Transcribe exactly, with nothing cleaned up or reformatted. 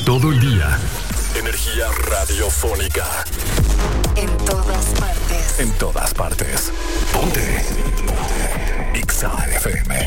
todo el día. Energía radiofónica. En todas partes. En todas partes. Ponte. Ponte. Exa F M.